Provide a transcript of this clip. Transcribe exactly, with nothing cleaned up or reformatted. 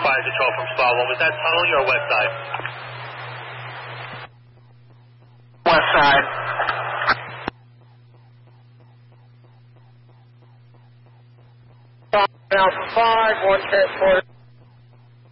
fire control from Spa one. Was that tunneling or west side? West side. Alpha five, one transport.